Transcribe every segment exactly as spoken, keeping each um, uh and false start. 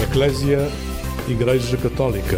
Eclésia, Igreja Católica.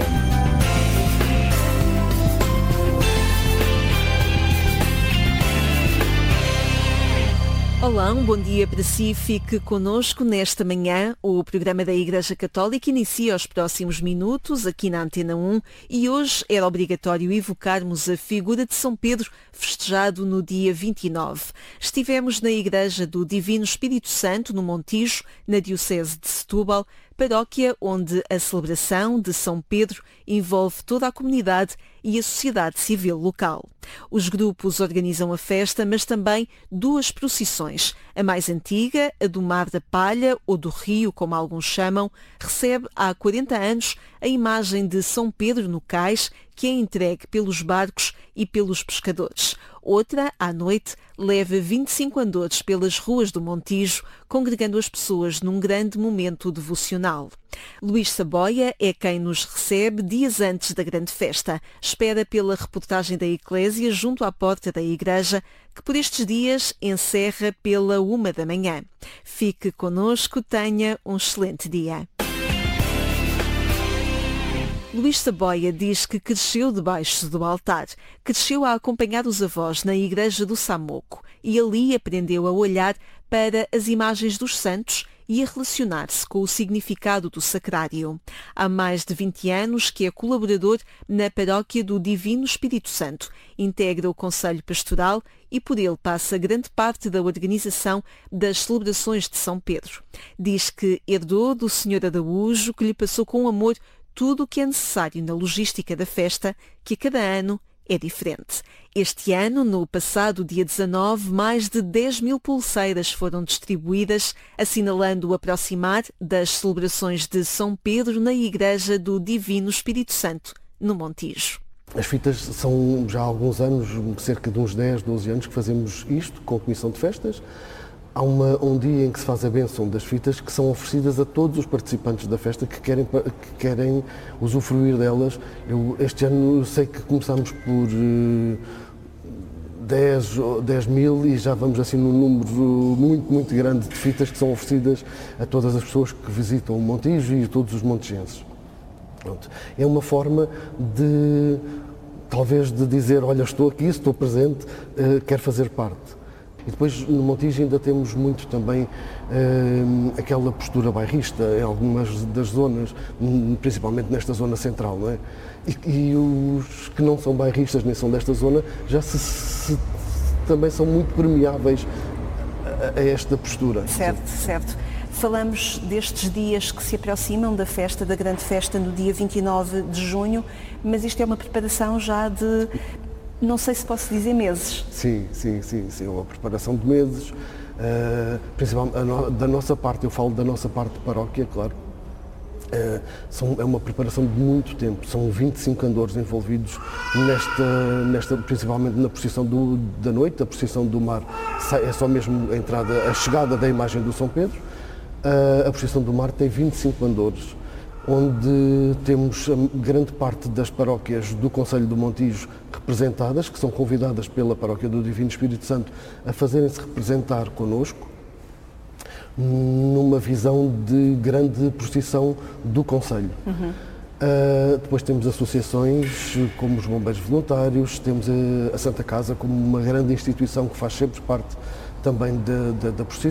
Olá, um bom dia para si. Fique connosco nesta manhã. O programa da Igreja Católica inicia aos próximos minutos aqui na Antena um e hoje era obrigatório evocarmos a figura de São Pedro, festejado no dia vinte e nove. Estivemos na Igreja do Divino Espírito Santo, no Montijo, na Diocese de Setúbal, paróquia onde a celebração de São Pedro envolve toda a comunidade e a sociedade civil local. Os grupos organizam a festa, mas também duas procissões. A mais antiga, a do Mar da Palha, ou do Rio, como alguns chamam, recebe há quarenta anos a imagem de São Pedro no cais, que é entregue pelos barcos e pelos pescadores. Outra, à noite, leva vinte e cinco andores pelas ruas do Montijo, congregando as pessoas num grande momento devocional. Luís Saboia é quem nos recebe dias antes da grande festa. Espera pela reportagem da Eclésia junto à porta da igreja, que por estes dias encerra pela uma da manhã. Fique connosco, tenha um excelente dia. Luís Saboia diz que cresceu debaixo do altar, cresceu a acompanhar os avós na igreja do Samoco e ali aprendeu a olhar para as imagens dos santos e a relacionar-se com o significado do sacrário. Há mais de vinte anos que é colaborador na paróquia do Divino Espírito Santo, integra o Conselho Pastoral e por ele passa grande parte da organização das celebrações de São Pedro. Diz que herdou do senhor Araújo, que lhe passou com amor tudo o que é necessário na logística da festa, que a cada ano é diferente. Este ano, no passado dia dezanove, mais de dez mil pulseiras foram distribuídas, assinalando o aproximar das celebrações de São Pedro na Igreja do Divino Espírito Santo, no Montijo. As fitas são já há alguns anos, cerca de uns dez, doze anos, que fazemos isto com a Comissão de Festas. Há uma, um dia em que se faz a bênção das fitas que são oferecidas a todos os participantes da festa que querem, que querem usufruir delas. Eu, este ano sei que começámos por uh, dez mil e já vamos assim num número muito, muito grande de fitas que são oferecidas a todas as pessoas que visitam o Montijo e a todos os montijenses. Pronto. É uma forma de, talvez, de dizer, olha, estou aqui, estou presente, uh, quero fazer parte. E depois no Montijo ainda temos muito também uh, aquela postura bairrista em algumas das zonas, principalmente nesta zona central, não é? E, e os que não são bairristas nem são desta zona já se, se, também são muito permeáveis a, a esta postura. Certo, certo. Falamos destes dias que se aproximam da festa, da grande festa no dia vinte e nove de junho, mas isto é uma preparação já de... Não sei se posso dizer meses. Sim, sim, sim, sim, é uma preparação de meses, uh, principalmente no, da nossa parte, eu falo da nossa parte de paróquia, claro, uh, são, é uma preparação de muito tempo, são vinte e cinco andores envolvidos nesta, nesta principalmente na procissão do, da noite, a procissão do mar, é só mesmo a entrada, a chegada da imagem do São Pedro, uh, a procissão do mar tem vinte e cinco andores, onde temos a grande parte das paróquias do Conselho do Montijo representadas, que são convidadas pela Paróquia do Divino Espírito Santo a fazerem-se representar connosco, numa visão de grande procissão do Conselho. Uhum. Uh, depois temos associações como os Bombeiros Voluntários, temos a, a Santa Casa como uma grande instituição que faz sempre parte também da, da, da procissão.